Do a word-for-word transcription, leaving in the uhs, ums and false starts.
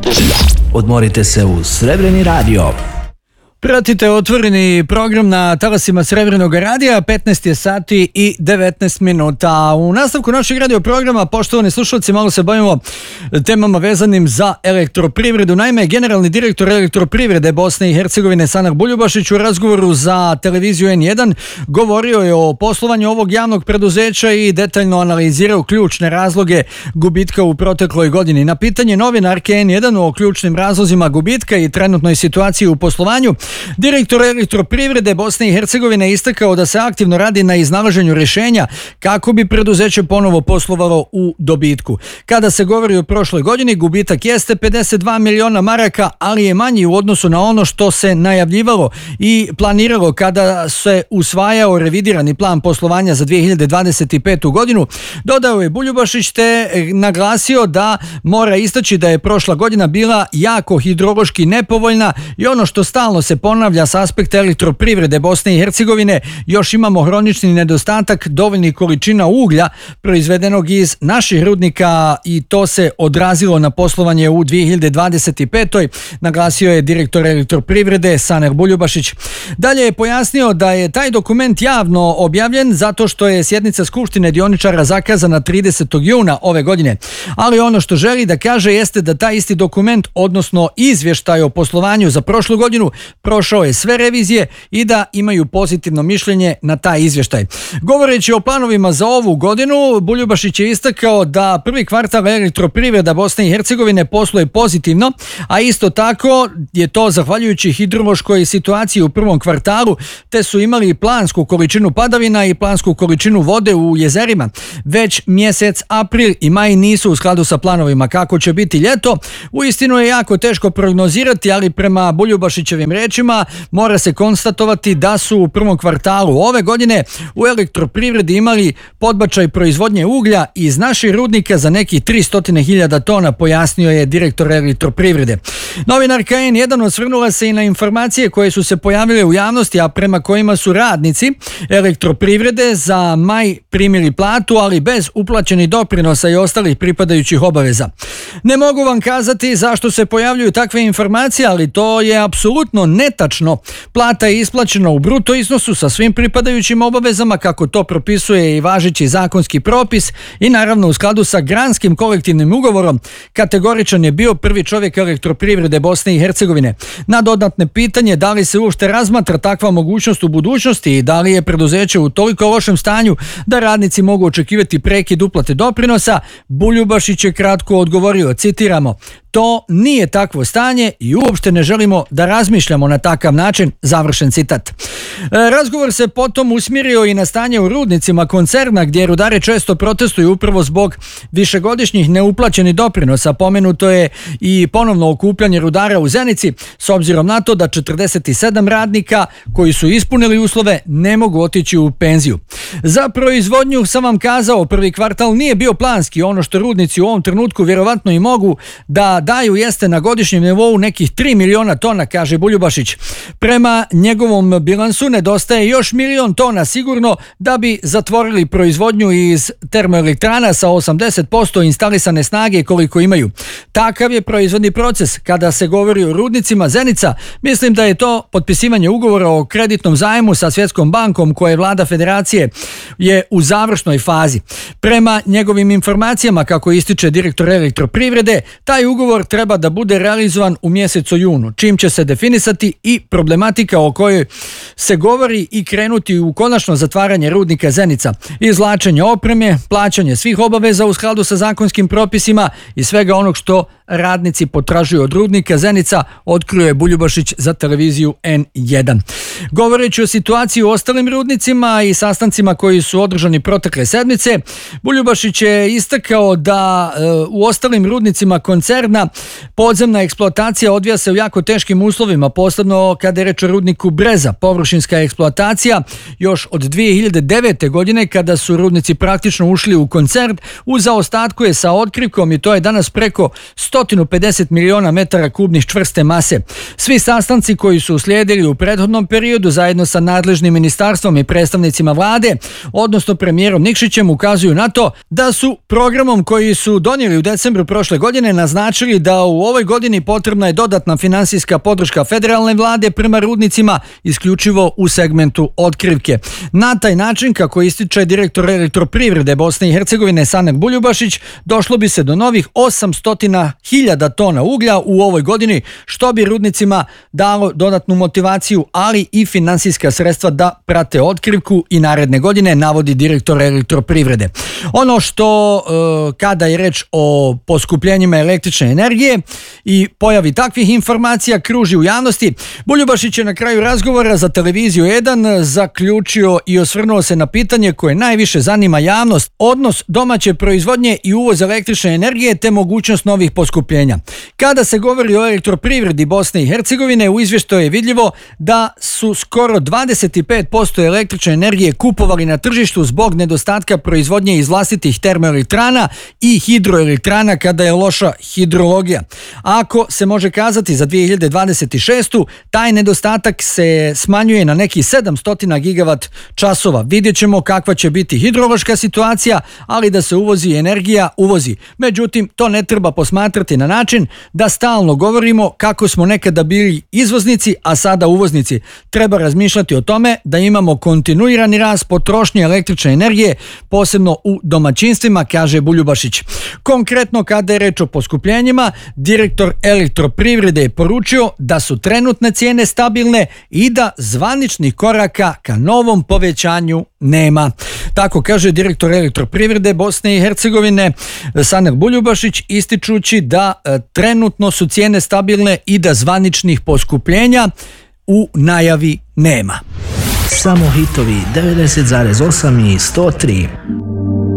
Odmorite se uz Srebreni radio. Pratite otvoreni program na talasima Srebrnog radija, petnaest je sati i devetnaest minuta. U nastavku našeg radio programa, poštovani slušalci, malo se bavimo temama vezanim za elektroprivredu. Naime, generalni direktor elektroprivrede Bosne i Hercegovine Sanar Buljubašić u razgovoru za televiziju en jedan govorio je o poslovanju ovog javnog preduzeća i detaljno analizirao ključne razloge gubitka u protekloj godini. Na pitanje novinarke en jedan o ključnim razlozima gubitka i trenutnoj situaciji u poslovanju, direktor elektroprivrede Bosne i Hercegovine istakao da se aktivno radi na iznalaženju rješenja kako bi preduzeće ponovo poslovalo u dobitku. Kada se govori o prošloj godini, gubitak jeste pedeset dva miliona maraka, ali je manji u odnosu na ono što se najavljivalo i planiralo kada se usvajao revidirani plan poslovanja za dvije hiljade dvadeset petu. godinu. Dodao je Buljubašić te naglasio da mora istaći da je prošla godina bila jako hidrološki nepovoljna i ono što stalno se ponavlja s aspekta elektroprivrede Bosne i Hercegovine, još imamo hronični nedostatak dovoljnih količina uglja proizvedenog iz naših rudnika i to se odrazilo na poslovanje u dvije hiljade dvadeset petoj. Naglasio je direktor elektroprivrede Sanar Buljubašić. Dalje je pojasnio da je taj dokument javno objavljen zato što je sjednica Skupštine dioničara zakazana tridesetog juna ove godine. Ali ono što želi da kaže jeste da taj isti dokument, odnosno izvještaj o poslovanju za prošlu godinu, prošao je sve revizije i da imaju pozitivno mišljenje na taj izvještaj. Govoreći o planovima za ovu godinu, Buljubašić je istakao da prvi kvartal elektroprivreda Bosne i Hercegovine posluje pozitivno, a isto tako je to zahvaljujući hidrološkoj situaciji u prvom kvartalu, te su imali plansku količinu padavina i plansku količinu vode u jezerima. Već mjesec april i maj nisu u skladu sa planovima. Kako će biti ljeto, uistinu je jako teško prognozirati, ali prema Buljubašićevim rečima mora se konstatovati da su u prvom kvartalu ove godine u elektroprivredi imali podbačaj proizvodnje uglja iz naših rudnika za nekih tristo hiljada tona, pojasnio je direktor elektroprivrede. Novinarka en jedan osvrnula se i na informacije koje su se pojavile u javnosti, a prema kojima su radnici elektroprivrede za maj primili platu, ali bez uplaćenih doprinosa i ostalih pripadajućih obaveza. Ne mogu vam kazati zašto se pojavljuju takve informacije, ali to je apsolutno netačno. Plata je isplaćena u bruto iznosu sa svim pripadajućim obavezama kako to propisuje i važeći zakonski propis i naravno u skladu sa granskim kolektivnim ugovorom. Kategoričan je bio prvi čovjek elektroprivrede Bosne i Hercegovine. Na dodatne pitanje da li se uopšte razmatra takva mogućnost u budućnosti i da li je preduzeće u toliko lošem stanju da radnici mogu očekivati prekid uplate doprinosa, Buljubašić je kratko odgovorio, citiramo: to nije takvo stanje i uopšte ne želimo da razmišljamo na takav način, završen citat. Razgovor se potom usmjerio i na stanje u rudnicima koncerna gdje rudari često protestuju upravo zbog višegodišnjih neuplaćenih doprinosa. Pomenuto je i ponovno okupljanje rudara u Zenici s obzirom na to da četrdeset sedam radnika koji su ispunili uslove ne mogu otići u penziju. Za proizvodnju sam vam kazao, prvi kvartal nije bio planski. Ono što rudnici u ovom trenutku vjerovatno i mogu da daju jeste na godišnjem nivou nekih tri miliona tona, kaže Buljubašić. Prema njegovom bilansu nedostaje još milion tona sigurno da bi zatvorili proizvodnju iz termoelektrana sa osamdeset posto instalisane snage koliko imaju. Takav je proizvodni proces. Kada se govori o rudnicima Zenica, mislim da je to potpisivanje ugovora o kreditnom zajmu sa Svjetskom bankom koje vlada federacije je u završnoj fazi. Prema njegovim informacijama, kako ističe direktor elektroprivrede, taj ugovor treba da bude realizovan u mjesecu junu, čim će se definisati i problematika o kojoj se govori i krenuti u konačno zatvaranje rudnika Zenica, izvlačenje opreme, plaćanje svih obaveza u skladu sa zakonskim propisima i svega onog što radnici potražuju od rudnika Zenica, otkrio je Buljubašić za televiziju en jedan. Govoreći o situaciji u ostalim rudnicima i sastancima koji su održani protekle sedmice, Buljubašić je istakao da e, u ostalim rudnicima koncerna podzemna eksploatacija odvija se u jako teškim uslovima, posebno kada je reč o rudniku Breza. Površinska eksploatacija još od dvije hiljade devete. godine, kada su rudnici praktično ušli u koncern, u zaostatku je sa otkrivkom i to je danas preko sto pedeset miliona metara kubnih čvrste mase. Svi sastanci koji su uslijedili u prethodnom periodu zajedno sa nadležnim ministarstvom i predstavnicima vlade, odnosno premijerom Nikšićem, ukazuju na to da su programom koji su donijeli u decembru prošle godine naznačili zaključili da u ovoj godini potrebna je dodatna finansijska podrška federalne vlade prema rudnicima, isključivo u segmentu otkrivke. Na taj način, kako ističe direktor Elektroprivrede Bosne i Hercegovine Saner Buljubašić, došlo bi se do novih osamsto hiljada tona uglja u ovoj godini, što bi rudnicima dalo dodatnu motivaciju, ali i finansijska sredstva da prate otkrivku i naredne godine, navodi direktor Elektroprivrede. Ono što kada je reč o poskupljenjima električne energije i pojavi takvih informacija kruži u javnosti, Buljubašić je na kraju razgovora za televiziju jedan zaključio i osvrnuo se na pitanje koje najviše zanima javnost: odnos domaće proizvodnje i uvoz električne energije te mogućnost novih poskupljenja. Kada se govori o Elektroprivredi Bosne i Hercegovine, u izvještaju je vidljivo da su skoro dvadeset pet posto električne energije kupovali na tržištu zbog nedostatka proizvodnje iz vlastitih termoelektrana i hidroelektrana kada je loša hidrologija. Ako se može kazati za dvije hiljade dvadeset šestu. taj nedostatak se smanjuje na nekih sedamsto gigavat časova. Vidjet ćemo kakva će biti hidrološka situacija, ali da se uvozi energija, uvozi. Međutim, to ne treba posmatrati na način da stalno govorimo kako smo nekada bili izvoznici, a sada uvoznici. Treba razmišljati o tome da imamo kontinuirani rast potrošnje električne energije, posebno u domaćinstvima, kaže Buljubašić. Konkretno, kada je reč o poskupljenjima, direktor Elektroprivrede je poručio da su trenutne cijene stabilne i da zvaničnih koraka ka novom povećanju nema. Tako kaže direktor Elektroprivrede Bosne i Hercegovine Saner Buljubašić, ističući da e, trenutno su cijene stabilne i da zvaničnih poskupljenja u najavi nema. Samo hitovi devedeset zarez osam i sto tri.